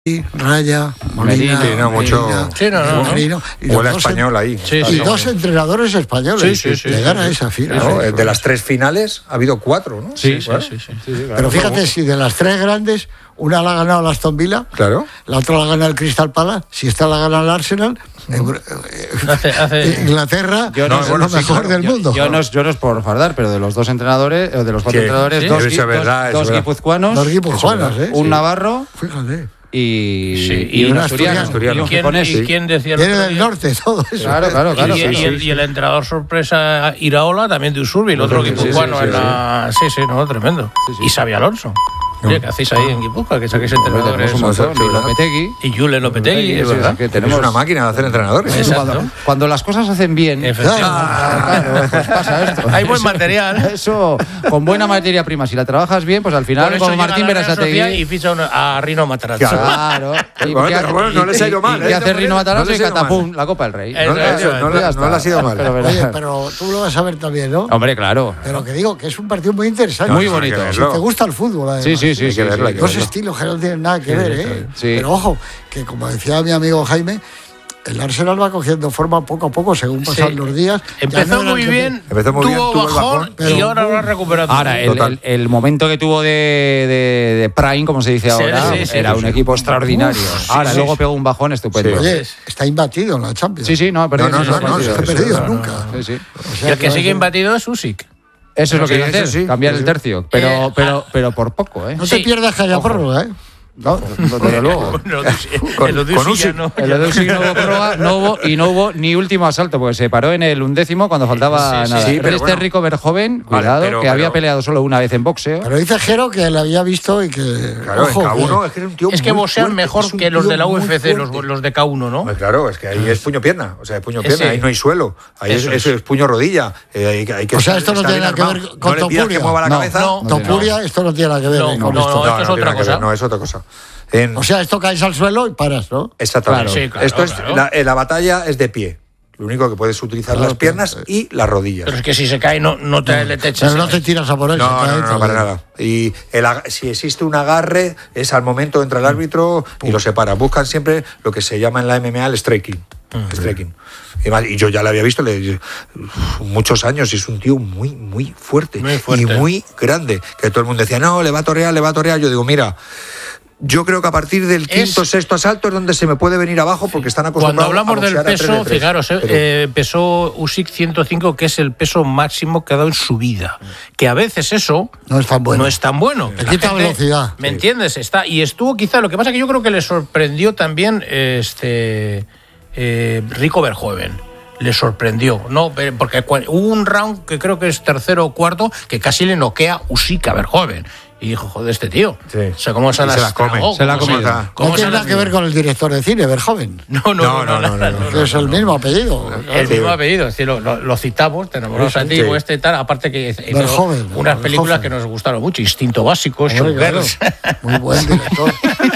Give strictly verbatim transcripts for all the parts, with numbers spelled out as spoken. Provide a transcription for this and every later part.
Raya, Molina, Merino, no, mucho, Medina, sí, no, no, Merino, y huele español ahí. Sí, y sí, dos bueno. entrenadores españoles sí, sí, sí, llegan sí, sí, a esa fila. No, ¿eh? De las tres finales ha habido cuatro, ¿no? Sí, sí, claro. sí, sí, sí, sí, claro. Pero fíjate, si de las tres grandes, una la ha ganado el Aston Villa, claro. la otra la gana el Crystal Palace, si esta la gana el Arsenal, mm. hace, hace... Inglaterra yo no, es bueno, lo mejor sí, del yo, mundo. Yo no, yo no es por fardar, pero de los dos entrenadores, de los cuatro sí, entrenadores, sí, dos, es verdad, dos, dos guipuzcoanos, dos guipuzcoanos, ¿eh? un sí. navarro, fíjate. Y, sí, y, y un asturiano, asturiano. ¿Y quién, japonés, ¿y sí. quién decía? Viene del norte, todo eso. Claro, claro, claro. Y, Sí, y, sí, el, sí. y el entrenador sorpresa Iraola, también de Usurbil, el otro sí, guipuzcoano sí, sí, en la... Sí, sí, no, tremendo. Sí, sí. Y Xabi Alonso. No. Oye, ¿qué hacéis ahí en Guipúzcoa? Que saquéis entrenadores. Un montón, y Lopetegui. Y Julen Lopetegui, es verdad. Que tenemos una máquina de hacer entrenadores. Cuando, cuando las cosas se hacen bien, ah, claro, pues pasa esto. Hay buen material. Eso, con buena materia prima, si la trabajas bien, pues al final como Martín Berasategui y ficha a Rino Matarazzo. Claro. Y, bueno, bueno, no les ha ido mal. ¿Y qué hace Rino Matarazzo? No y catapum, la Copa del Rey. No, eso, no, no, no le ha sido mal. Pero, oye, pero tú lo vas a ver también, ¿no? Hombre, claro. Pero que digo, que es un partido muy interesante. Muy bonito. Si te gusta el fútbol, además. Sí, sí, sí. Dos estilos que no tienen nada que ver, ¿eh? Sí. Pero ojo, que como decía mi amigo Jaime, el Arsenal va cogiendo forma poco a poco según pasan sí. los días. Empezó muy bien, empezó muy tuvo bien, bajón, bajón pero, y ahora lo ha recuperado. Ahora, el, el, el momento que tuvo de, de, de Prime, como se dice ahora, sí, sí, era sí, un sí. equipo extraordinario. Uf, ahora, sí, luego sí. pegó un bajón estupendo. Sí. Oye, está imbatido en la Champions. Sí, sí, no, pero no, no, no, no, no, no, perdido no, nunca. Sí, sí. O sea, y el que sigue imbatido es Usyk. Eso es lo que hay que hacer, sí, cambiar sí. el tercio, pero, eh, pero, pero por poco, ¿eh? No te sí. pierdas que haya prórroga, ¿eh? No, desde luego. Con Usyk no. El de Usyk no hubo prórroga, no hubo, y no hubo ni último asalto, porque se paró en el undécimo cuando faltaba sí, nada. sí, Sí, pero este bueno. Rico Verjoven, cuidado, vale, pero, que pero, había peleado solo una vez en boxeo. Pero dice Jero que le había visto y que... Claro, ojo, en K uno que, es que era un tío Es que boxean mejor que los de la U F C, los, los de K uno, ¿no? Pues claro, es que ahí es puño-pierna, o sea, es puño-pierna, Ese, ahí no hay suelo, ahí es, es. es puño-rodilla. Eh, hay, hay que o sea, esto no tiene nada que ver con no Topuria. Le que mueva la no, cabeza. No, Topuria, esto no tiene nada que ver no, con no, esto. No, esto es otra cosa. No, es otra cosa. En... O sea, esto caes al suelo y paras, ¿no? Exactamente. Claro, sí, claro, esto es claro. La, la batalla es de pie. Lo único que puedes utilizar claro, las piernas pero, y las rodillas. Pero es que si se cae no, no te no, le te echas. Pero no te tiras a por él. No, se cae, no, no, no, para nada. Y el, si existe un agarre, es al momento entra el árbitro Pum. y lo separa. Buscan siempre lo que se llama en la M M A el striking. Uh-huh. striking. Y yo ya le había visto le, muchos años y es un tío muy, muy fuerte, muy fuerte y muy grande. Que todo el mundo decía, no, le va a torear, le va a torear. Yo digo, mira... Yo creo que a partir del quinto, es, sexto asalto es donde se me puede venir abajo porque están acostumbrados a Cuando hablamos del peso, fijaros, eh, pero... eh, pesó Usyk ciento cinco, que es el peso máximo que ha dado en su vida. Que a veces eso no es tan bueno. No es tan bueno. Te quita gente, velocidad. ¿Me sí. entiendes? Está, y estuvo quizá, lo que pasa que yo creo que le sorprendió también este eh, Rico Verjoven. Le sorprendió, ¿no? Porque hubo un round que creo que es tercero o cuarto que casi le noquea Usyk a Verjoven. Y dijo, joder, este tío. Sí. O sea, ¿cómo se, se la come? Tragó? Se la come. No tiene nada que ver con el director de cine, Verjoven. No, no, no. no, no, no, no, no, no es el mismo apellido. El mismo apellido. Es decir, lo, lo, lo citamos, tenemos los antiguos, este y tal. Aparte que hizo Verjoven, unas películas Verjoven. que nos gustaron mucho. Instinto Básico, Showgirls. Claro. Muy buen director.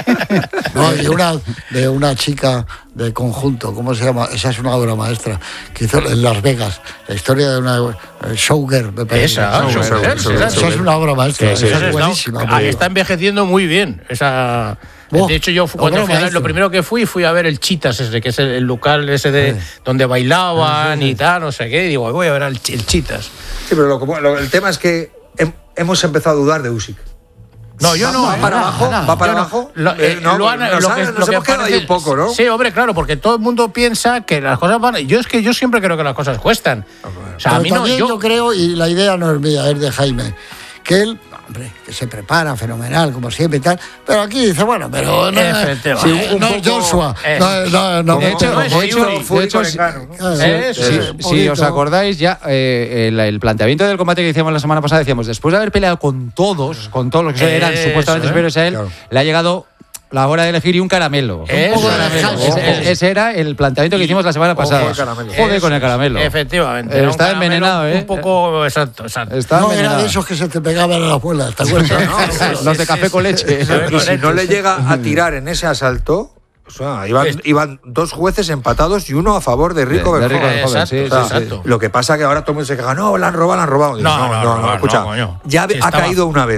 No, y una, de una chica de conjunto, ¿cómo se llama? Esa es una obra maestra que hizo en Las Vegas, la historia de una showgirl, me parece. Esa, Showgirl, showgirl, showgirl, esa, esa es una obra maestra, sí, sí, esa sí, es buenísima. Está, está envejeciendo muy bien esa. Oh, de hecho, yo cuando fui a ver, lo primero que fui fui a ver el Chitas ese, que es el, el local ese de sí. donde bailaban sí, sí, sí. y tal, no sé qué, y digo, voy a ver el, el Chitas. Sí, pero lo, lo, el tema es que he, hemos empezado a dudar de Usyk. No, yo no. ¿Va eh, para no, abajo? no, ¿Va para no. abajo? Lo, eh, no, lo han, nos, lo que, nos lo que hemos quedado parece, ahí un poco, ¿no? Sí, hombre, claro, porque todo el mundo piensa que las cosas van... Yo es que yo siempre creo que las cosas cuestan. O sea, pero a mí no, yo... yo creo, y la idea no es mía, es de Jaime, que él... Hombre, que se prepara fenomenal, como siempre y tal. Pero aquí dice, bueno, pero no, sí, un no es Joshua. Eh, no, no, no, de hecho, no, de hecho, de hecho si, eh, sí, sí, si os acordáis, ya eh, el, el planteamiento del combate que hicimos la semana pasada, decíamos, después de haber peleado con todos, con todos los que eran Eso, supuestamente eh, superiores a él, claro. le ha llegado la hora de elegir y un caramelo. Eso, un poco de caramelo. Ese, ese era el planteamiento que hicimos la semana pasada. Joder con el caramelo. Efectivamente. Eh, está envenenado, ¿eh? Un poco, exacto, exacto. Está no envenenado. era de esos que se te pegaban a la abuela, ¿te acuerdas? No, no, los de café con leche. Y si no le llega a tirar en ese asalto... O sea, iban, iban dos jueces empatados y uno a favor de Rico Verjoven. Exacto, sí, o sea, exacto. Lo que pasa que ahora todo el mundo se queja, no, la han robado, la han robado. Digo, No, no, no, no, no, no, escucha, no, coño. ya Sí, ha estaba... caído una vez.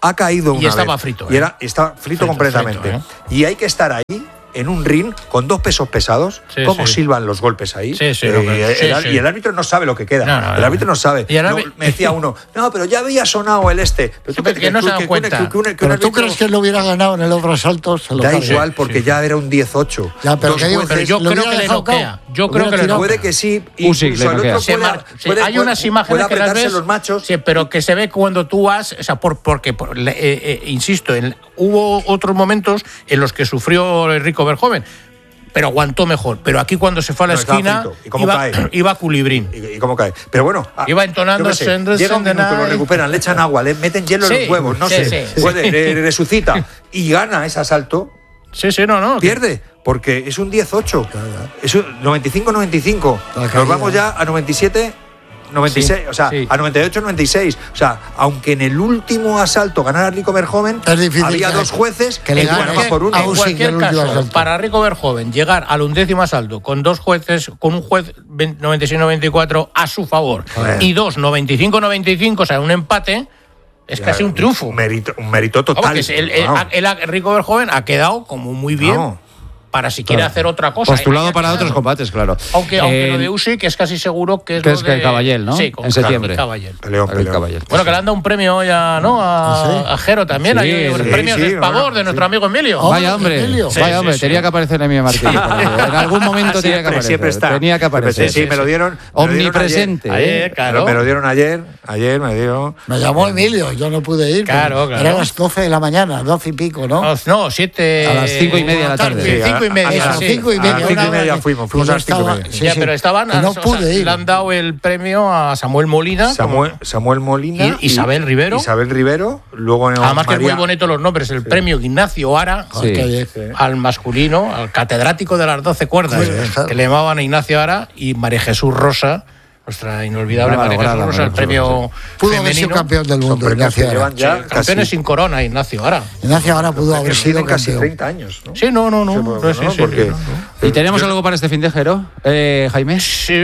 ha caído una y estaba vez. frito. Y ¿eh? era, estaba frito, frito completamente. Frito, ¿eh? Y hay que estar ahí, en un ring, con dos pesos pesados, sí, cómo sí. silban los golpes ahí. Sí, sí, eh, lo que, el, sí, el, sí. Y el árbitro no sabe lo que queda. No, no, el árbitro no sabe. Y el no, árbitro... me decía uno, no, pero ya había sonado el este. Pero sí, que, que no se dan cuenta. Que, que, que pero tú crees que él lo hubiera ganado en el otro asalto. Se lo da carga. igual, porque sí, ya era un diez ocho. Ya, pero, que digo, pero yo creo que le noquea. Yo creo que le noquea. Puede que sí. Usyk le noquea. Puede, mar... puede, hay unas imágenes que las ves, los machos. Sí, pero que se ve cuando tú has, o sea, por, porque, por, eh, eh, insisto, en, hubo otros momentos en los que sufrió Rico Verhoeven, pero aguantó mejor. Pero aquí cuando se fue a la no, esquina, ¿Y cómo iba, cae? iba a culibrín. ¿Y, ¿Y cómo cae? Pero bueno, iba entonando sé, llega un minuto, lo recuperan, le echan agua, le meten hielo en sí, los huevos, no sí, sé, sí, puede, sí. Le, resucita y gana ese asalto. Sí, sí, no, no. Pierde, porque es un diez ocho. Es un noventa y cinco noventa y cinco. Nos vamos ya a noventa y siete noventa y seis, sí, o sea, sí. a noventa y ocho noventa y seis. O sea, aunque en el último asalto ganara Rico Verhoeven, había dos jueces que le ganan por uno. En cualquier caso, para Rico Verhoeven llegar al undécimo asalto con dos jueces, con un juez noventa y seis noventa y cuatro a su favor bueno. y dos noventa y cinco noventa y cinco, o sea, un empate. Es ya, casi un triunfo. Un mérito, un mérito total. Vamos, el, el, no. el, el, Rico Verhoeven ha quedado como muy bien no. para si quiere claro. hacer otra cosa. Postulado para otros combates, claro. Aunque, eh, aunque lo de Usyk es casi seguro que es que lo es de... que el Caballel, ¿no? Sí, con en septiembre. Caballel. Peleón, peleón. Caballel. Bueno, que le han dado un premio ya, ¿no? A, ¿Sí? a Jero también. Sí, Hay sí, premios sí, de favor bueno, de nuestro sí. amigo Emilio. Oh, vaya hombre, Emilio. sí, vaya hombre, sí, tenía sí. que aparecer en mi martillo. En algún momento tenía que aparecer. Siempre está. Tenía que aparecer. Sí, sí, me lo dieron. Omnipresente. Me lo dieron ayer, claro. Me lo dieron ayer. Ayer me dio. Me llamó Emilio, yo no pude ir. Claro, claro. Era a las doce de la mañana, doce y pico, ¿no? No, siete. A las cinco y media de la tarde. Cinco y media. A las cinco y media. A las cinco y media fuimos, fuimos a las cinco y media. Sí, sí. Pero estaban. No pude ir. Le han dado el premio a Samuel Molina. Samuel, Samuel Molina. Y Isabel Rivero. Isabel Rivero. Luego Además María... que es muy bonito los nombres. El sí. premio Ignacio Ara, sí. que, sí. al masculino, al catedrático de las doce cuerdas, sí. que le llamaban a Ignacio Ara, y María Jesús Rosa, nuestra inolvidable María Jesús Rosa, el premio pudo haber sido campeón del mundo. Ignacio Ara. Ya sí, campeones sin corona, Ignacio Ara. Ignacio Ara pudo haber sido casi campeón. treinta años, ¿no? Sí, no, no, no. Sí, no, no, sí, no sí, porque... sí, no, no. ¿Y tenemos algo para este fin de Jero, eh, Jaime? Sí,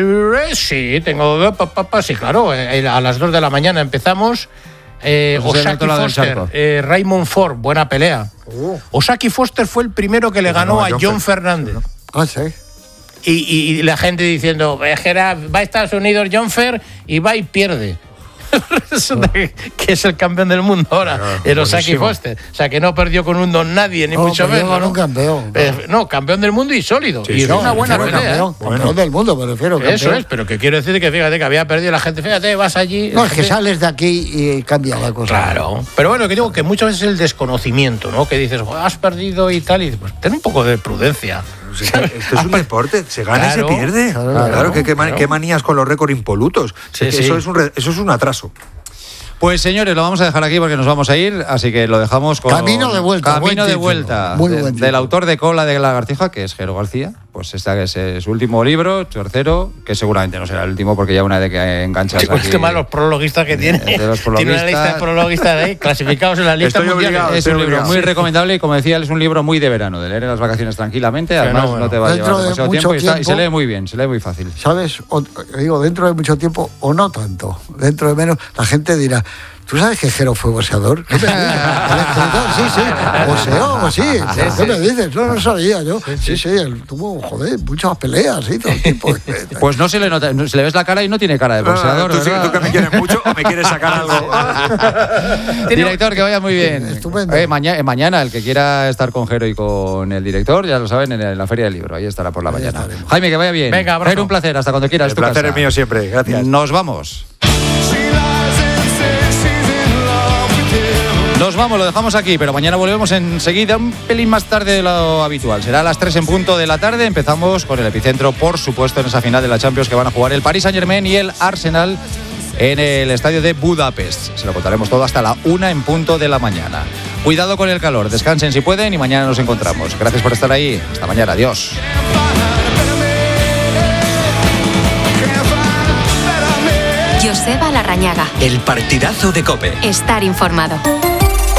sí, tengo. Pa, pa, pa, sí, claro. Eh, a las dos de la mañana empezamos. Eh, pues Osaki Foster, eh, Raymond Ford, buena pelea. Uh. Osaki Foster fue el primero que le ganó no, a John, John Fernández. Ah, sí. Y, y, y la gente diciendo, va a Estados Unidos John Fer y va y pierde. Que es el campeón del mundo ahora, no, el Osaki Foster. O sea, que no perdió con un don nadie, ni no, mucho menos. No, un campeón. Eh, no, campeón del mundo y sólido. Sí, y sí, no, una buena pelea. Campeón, bueno. campeón del mundo, me refiero. Campeón. Eso es, pero que quiero decir que fíjate que había perdido la gente. Fíjate, vas allí. No, es que sales de aquí y cambia la cosa. Claro. Pero bueno, que digo que muchas veces el desconocimiento, ¿no? Que dices, has perdido y tal, y pues ten un poco de prudencia. Sí, esto es un deporte, se gana claro, y se pierde. Claro, claro, claro que qué claro. manías con los récords impolutos. Sí, es sí. Eso, es un, eso es un atraso. Pues señores, lo vamos a dejar aquí porque nos vamos a ir, así que lo dejamos con... Camino de vuelta. Camino de vuelta. Muy de, buen del autor de Cola de Lagartija, que es Jero García. Pues este es, es su último libro, tercero, que seguramente no será el último porque ya una vez que enganchas aquí... El tema de los prologuistas que tiene. De los prologuistas. Tiene una lista de prologuistas ahí, clasificados en la lista Estoy mundial. Obligado, es un libro obligado. muy Sí. recomendable y, como decía, es un libro muy de verano, de leer en las vacaciones tranquilamente. Además, no, bueno. no te va a Dentro llevar de demasiado mucho tiempo, y, está, y se tiempo- lee muy bien, se lee muy fácil. ¿Sabes? O, digo, dentro de mucho tiempo, o no tanto, dentro de menos, la gente dirá, ¿tú sabes que Jero fue boxeador? ¿Qué me dices? El escritor, sí, sí, boxeó, sí. ¿Qué me dices? No, no sabía yo. Sí, sí, él tuvo, joder, muchas peleas, sí, todo el tipo. Pues no se le nota, no- se le ves la cara y no tiene cara de boxeador, ¿Tú, sí- ¿verdad? ¿Tú que me quieres mucho o me quieres sacar algo? Director, que vaya muy bien. Estupendo. Eh, maña- eh, mañana, el que quiera estar con Jero y con el director, ya lo saben, en, el- en la Feria del Libro. Ahí estará por la Ahí mañana. estaremos. Jaime, que vaya bien. Venga, abrazo. Jero, un placer. Hasta cuando quieras. El tu placer casa. es mío siempre, gracias. Nos vamos. Nos vamos, lo dejamos aquí, pero mañana volvemos enseguida, un pelín más tarde de lo habitual. Será a las tres en punto de la tarde. Empezamos con el epicentro, por supuesto, en esa final de la Champions que van a jugar el Paris Saint-Germain y el Arsenal en el estadio de Budapest. Se lo contaremos todo hasta la una en punto de la mañana. Cuidado con el calor, descansen si pueden y mañana nos encontramos. Gracias por estar ahí. Hasta mañana, adiós. Joseba Larrañaga. El partidazo de COPE. Estar informado.